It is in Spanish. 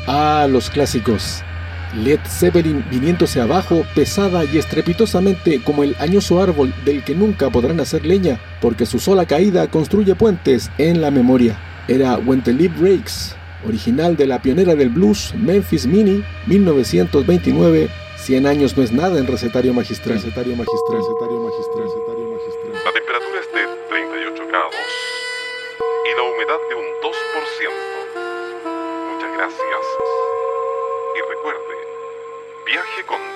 Ah, los clásicos. Led Zeppelin viniéndose abajo pesada y estrepitosamente como el añoso árbol del que nunca podrán hacer leña, porque su sola caída construye puentes en la memoria. Era When the Leaf Breaks, original de la pionera del blues Memphis Minnie, 1929. 100 años no es nada en recetario magistral. Recetario magistral, recetario magistral, recetario magistral. La temperatura es de 38 grados y la humedad de un 2%. Muchas gracias. Y recuerde, viaje con